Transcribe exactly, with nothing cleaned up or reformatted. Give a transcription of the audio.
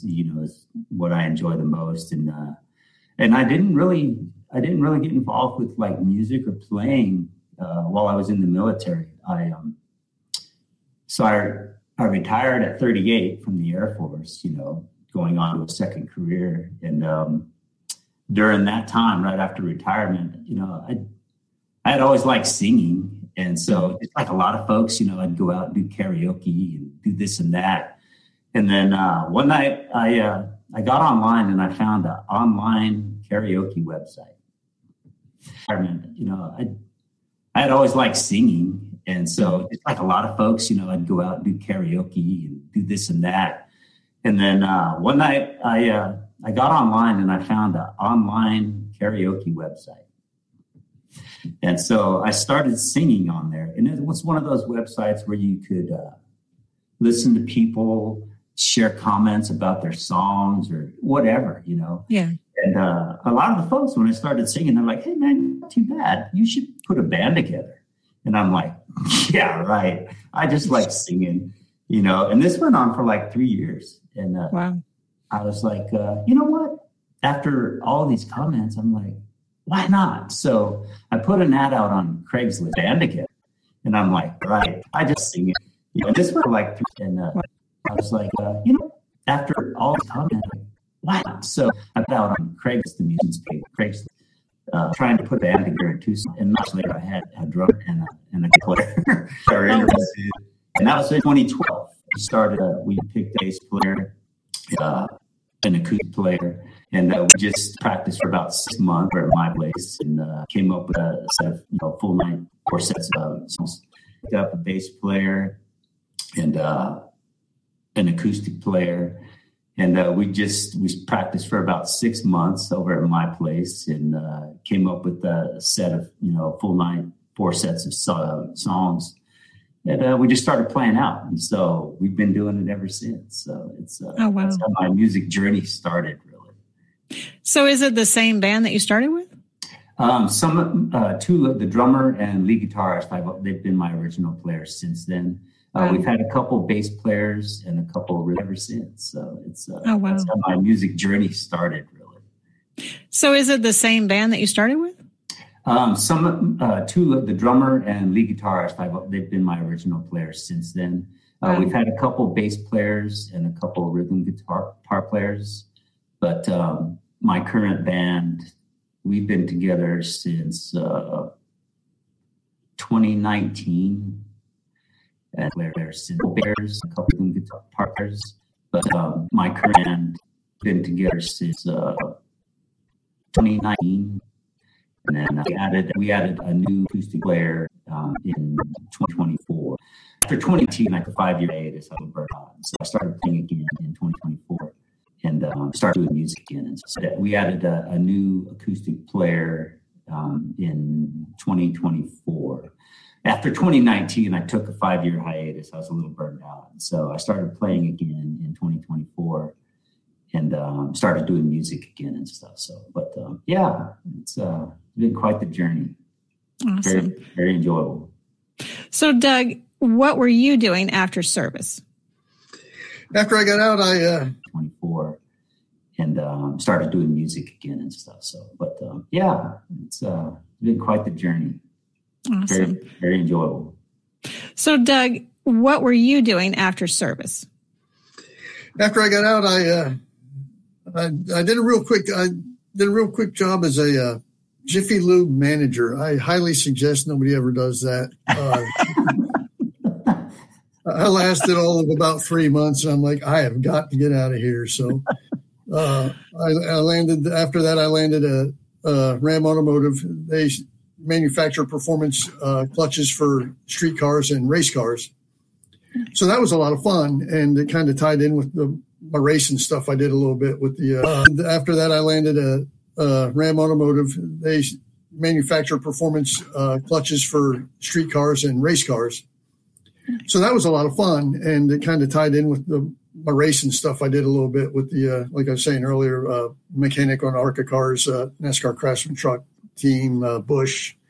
is, you know, is what I enjoy the most. And, uh, and I didn't really, I didn't really get involved with like music or playing, uh, while I was in the military. I, um, so I, I retired at thirty-eight from the Air Force, you know, going on to a second career. And, um, during that time, right after retirement, you know, I, I had always liked singing. And so it's like a lot of folks, you know, I'd go out and do karaoke and do this and that. And then uh, one night I uh, I got online and I found an online karaoke website. You know, I I had always liked singing. And so it's like a lot of folks, you know, I'd go out and do karaoke and do this and that. And then uh, one night I uh, I got online and I found an online karaoke website. And so I started singing on there. And it was one of those websites where you could uh, listen to people share comments about their songs or whatever, you know. Yeah. And uh, a lot of the folks, when I started singing, they're like, hey, man, not too bad. You should put a band together. And I'm like, yeah, right. I just like singing, you know. And this went on for like three years. And uh, wow. I was like, uh, you know what? After all these comments, I'm like, why not? So I put an ad out on Craigslist, band together. And I'm like, right, I just sing it. You know, and this was like, and uh, I was like, uh, you know, after all the comments, why not? So I put out on Craigslist, the musician's page, Craigslist, uh, trying to put a band together in Tucson. And much later, I had a drummer and a, and a player. Our interested. And that was in twenty twelve. We started, uh, we picked a bass player, uh, an acoustic player. And uh, we just practiced for about six months at my place and uh, came up with a set of, you know, full night, four sets of songs. Picked up a bass player and uh, an acoustic player. And uh, we just, we practiced for about six months over at my place and uh, came up with a set of, you know, full night, four sets of so- songs. And uh, we just started playing out. And so we've been doing it ever since. So it's uh, oh, wow. That's how my music journey started, really. So is it the same band that you started with? Um, some uh, two of the drummer and lead guitarist, I've, they've been my original players since then. Uh, wow. We've had a couple bass players and a couple ever since. So it's uh, oh, wow. That's how my music journey started, really. So is it the same band that you started with? Um, some uh, two of the drummer and lead guitarist, I've, they've been my original players since then. Uh, wow. We've had a couple bass players and a couple rhythm guitar, guitar players. But um, my current band, we've been together since uh, twenty nineteen. And there's Bears, a couple of guitar partners. But um, my current band, been together since uh, twenty nineteen. And then we added we added a new acoustic player um, in twenty twenty-four. After twenty eighteen, like a five-year hiatus, I was burnt out. So I started playing again in twenty twenty-four. And um, started doing music again. And so we added a, a new acoustic player um, in twenty twenty-four. After twenty nineteen, I took a five-year hiatus. I was a little burned out. And so I started playing again in twenty twenty-four and um, started doing music again and stuff. So, but um, yeah, it's uh, been quite the journey. Awesome. Very, very enjoyable. So, Doug, what were you doing after service? After I got out, I uh... twenty-four and um, started doing music again and stuff. So, but um, yeah, it's uh, been quite the journey. Awesome. Very, very enjoyable. So, Doug, what were you doing after service? After I got out, I uh, I, I did a real quick I did a real quick job as a uh, Jiffy Lube manager. I highly suggest nobody ever does that. Uh, I lasted all of about three months, and I'm like, I have got to get out of here. So uh, I, I landed, after that, I landed at uh, Ram Automotive. They manufacture performance uh, clutches for street cars and race cars. So that was a lot of fun, and it kind of tied in with the, my racing stuff I did a little bit with the uh, – after that, I landed at uh, Ram Automotive. They manufacture performance uh, clutches for street cars and race cars. So that was a lot of fun, and it kind of tied in with the my racing stuff I did a little bit with the, uh, like I was saying earlier, uh, mechanic on ARCA cars, uh, NASCAR Craftsman truck team, uh, Busch,